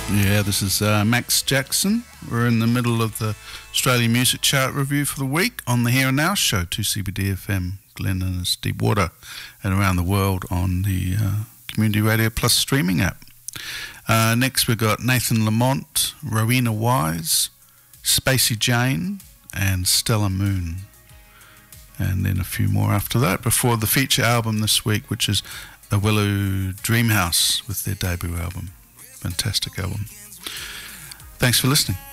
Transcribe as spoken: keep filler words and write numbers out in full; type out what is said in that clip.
Yeah, this is uh, Max Jackson. We're in the middle of the Australian Music Chart review for the week on the Here and Now show, two C B D F M, Glen and its Deep Water, and around the world on the uh, Community Radio Plus streaming app. Uh, next we've got Nathan Lamont, Rowena Wise, Spacey Jane, and Stella Moon. And then a few more after that, before the feature album this week, which is A Willow Dreamhouse with their debut album. Fantastic album. Thanks for listening.